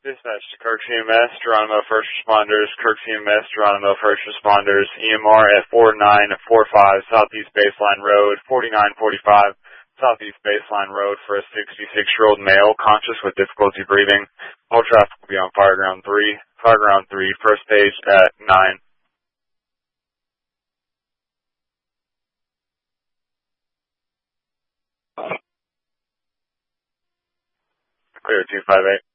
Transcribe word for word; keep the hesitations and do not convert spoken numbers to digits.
Dispatch to Kirk C M S, Geronimo First Responders, Kirk C M S, Geronimo First Responders, E M R at four nine four five Southeast Baseline Road, forty-nine forty-five Southeast Baseline Road for a sixty-six-year-old male conscious with difficulty breathing. All traffic will be on Fireground three. Fireground three, first page at nine. Clear two five eight.